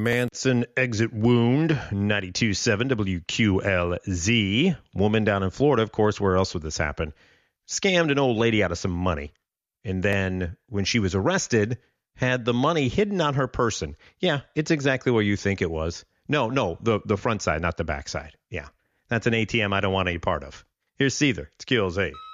Manson exit wound, 92.7 WQLZ. Woman down in Florida, of course, where else would this happen? Scammed an old lady out of some money. And then when she was arrested, had the money hidden on her person. Yeah, it's exactly what you think it was. No, the front side, not the back side. Yeah, that's an ATM I don't want any part of. Here's Seether. It's QLZ.